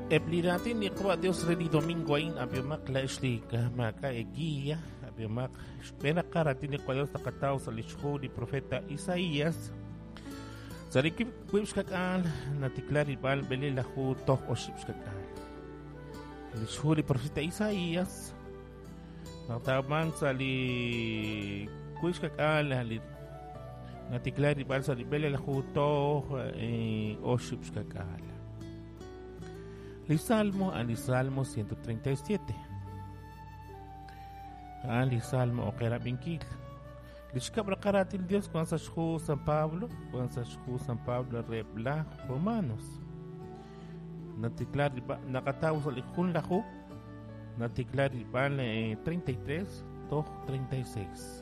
Epliratin ni kwa Dios redi domingo ain abimak la ishli maka eguía abimak pena karatin ni kwa Dios takataw sa lisho ni profeta Isaías. Sarikip kwibskakal natiklari bal beli lahu toh oshibskakal. Lisho ni profeta Isaías. Nataman sa li kwibskakal natiklari bal sa li beli lahu toh oshibskakal. El Salmo 137. El Salmo o kera binkil. Lishkabra karatil Dios con sa San Pablo, rebla Romanos. Natiklar nakataw sa likun lahu. Natiklar 33 to 36.